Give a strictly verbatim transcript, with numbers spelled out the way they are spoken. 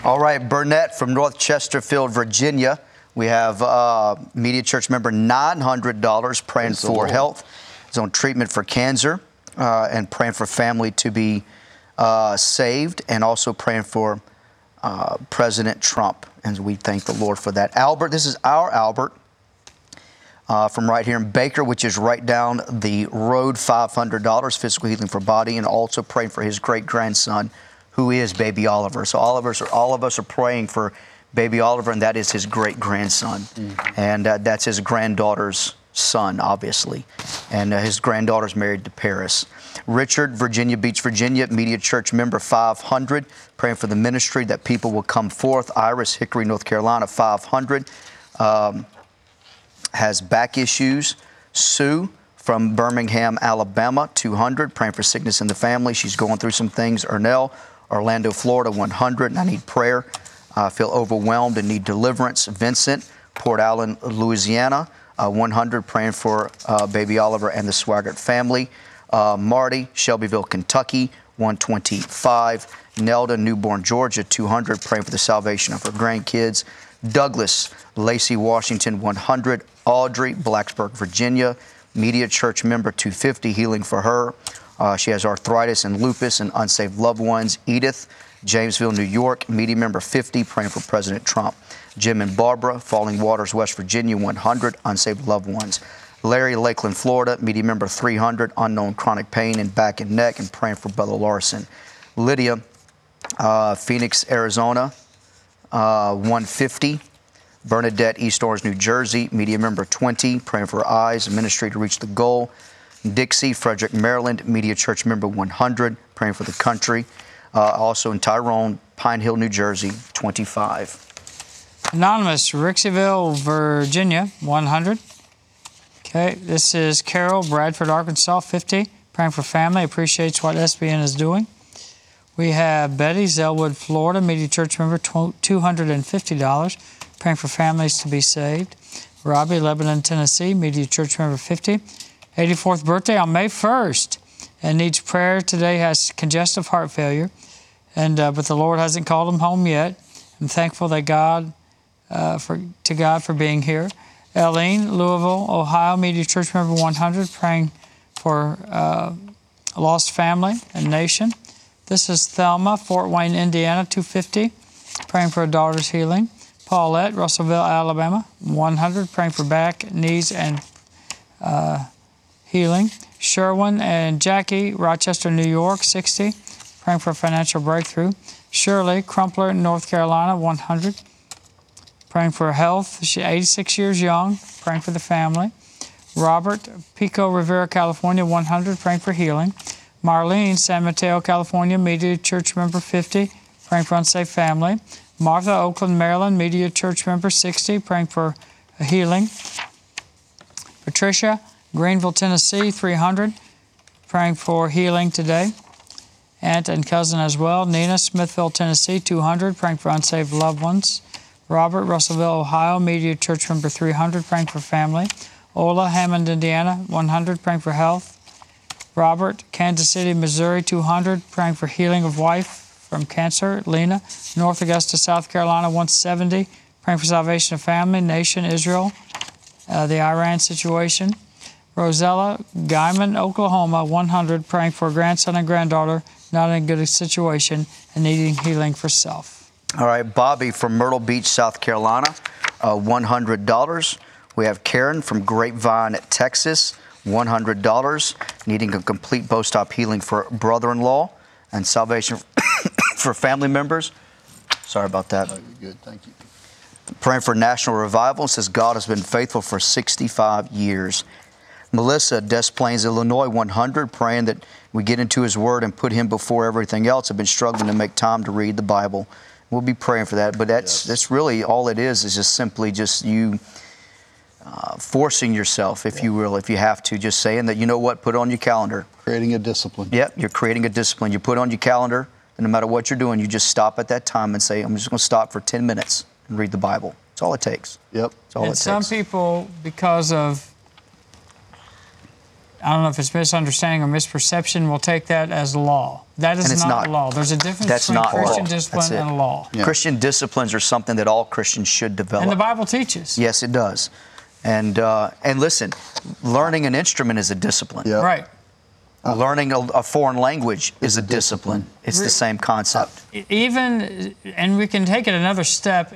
All right, Burnett from North Chesterfield, Virginia. We have uh, Media Church member nine hundred dollars praying Praise the for Lord. health. He's on treatment for cancer uh, and praying for family to be uh, saved, and also praying for uh, President Trump. And we thank the Lord for that. Albert, this is our Albert uh, from right here in Baker, which is right down the road, five hundred dollars, physical healing for body, and also praying for his great-grandson, who is baby Oliver. So all of us are, all of us are praying for baby Oliver, and that is his great-grandson. Mm-hmm. And uh, that's his granddaughter's son, obviously. And uh, his granddaughter's married to Paris. Richard, Virginia Beach, Virginia, Media Church member, five hundred, praying for the ministry that people will come forth. Iris, Hickory, North Carolina, five hundred, um, has back issues. Sue from Birmingham, Alabama, two hundred, praying for sickness in the family. She's going through some things. Ernell, Orlando, Florida, one hundred, and I need prayer. I feel overwhelmed and need deliverance. Vincent, Port Allen, Louisiana, uh, one hundred, praying for uh, baby Oliver and the Swaggart family. Uh, Marty, Shelbyville, Kentucky, one twenty-five. Nelda, Newborn, Georgia, two hundred, praying for the salvation of her grandkids. Douglas, Lacey, Washington, one hundred. Audrey, Blacksburg, Virginia, Media Church member, two hundred fifty, healing for her. Uh, she has arthritis and lupus and unsaved loved ones. Edith, Jamesville, New York, Media member, fifty, praying for President Trump. Jim and Barbara, Falling Waters, West Virginia, one hundred, unsaved loved ones. Larry, Lakeland, Florida, Media member, three hundred, unknown chronic pain in back and neck, and praying for Bella Larson. Lydia, uh, Phoenix, Arizona, uh, one hundred fifty. Bernadette, East Orange, New Jersey, Media member, twenty, praying for eyes and ministry to reach the goal. Dixie, Frederick, Maryland, Media Church member, one hundred, praying for the country. Uh, also in Tyrone, Pine Hill, New Jersey, twenty-five. Anonymous, Rixieville, Virginia, one hundred. Okay, this is Carol, Bradford, Arkansas, fifty, praying for family, appreciates what S B N is doing. We have Betty, Zellwood, Florida, Media Church member, two hundred fifty dollars, praying for families to be saved. Robbie, Lebanon, Tennessee, Media Church member, fifty. eighty-fourth birthday on May first, and needs prayer today, has congestive heart failure, and uh, but the Lord hasn't called him home yet. I'm thankful that God, uh, for to God for being here. Eileen, Louisville, Ohio, Media Church member, one hundred, praying for uh, a lost family and nation. This is Thelma, Fort Wayne, Indiana, two hundred fifty, praying for a daughter's healing. Paulette, Russellville, Alabama, one hundred, praying for back, knees, and uh, healing. Sherwin and Jackie, Rochester, New York, sixty, praying for a financial breakthrough. Shirley, Crumpler, North Carolina, one hundred, praying for health. She's eighty-six years young, praying for the family. Robert, Pico Rivera, California, one hundred, praying for healing. Marlene, San Mateo, California, Media Church member, fifty, praying for unsafe family. Martha, Oakland, Maryland, Media Church member, sixty, praying for healing. Patricia, Greenville, Tennessee, three hundred, praying for healing today. Aunt and cousin as well. Nina, Smithville, Tennessee, two hundred, praying for unsaved loved ones. Robert, Russellville, Ohio, Media Church member, three hundred, praying for family. Ola, Hammond, Indiana, one hundred, praying for health. Robert, Kansas City, Missouri, two hundred, praying for healing of wife from cancer. Lena, North Augusta, South Carolina, one hundred seventy, praying for salvation of family, nation, Israel, uh, the Iran situation. Rosella, Guyman, Oklahoma, one hundred, praying for a grandson and granddaughter not in a good situation and needing healing for self. All right, Bobby from Myrtle Beach, South Carolina, uh, one hundred dollars. We have Karen from Grapevine, Texas, one hundred dollars, needing a complete post-op healing for brother-in-law and salvation for family members. Sorry about that. Oh, you're good, thank you. Praying for national revival, says God has been faithful for sixty-five years. Melissa, Des Plaines, Illinois, one hundred, praying that we get into His Word and put Him before everything else. I've been struggling to make time to read the Bible. We'll be praying for that, but that's, yes. that's really all it is, is just simply just you uh, forcing yourself, if yeah. you will, if you have to, just saying that, you know what, put it on your calendar. Creating a discipline. Yep, you're creating a discipline. You put it on your calendar, and no matter what you're doing, you just stop at that time and say, I'm just going to stop for ten minutes and read the Bible. That's all it takes. Yep. That's all and it some takes. people, because of I don't know if it's misunderstanding or misperception, we'll take that as law. That is And it's not, not. law. There's a difference That's between not Christian law. discipline That's it. and law. Yeah. Christian disciplines are something that all Christians should develop. And the Bible teaches. Yes, it does. And uh, and listen, learning an instrument is a discipline. Yeah. Right. Learning a, a foreign language is a discipline. It's the same concept. E- Even, and we can take it another step,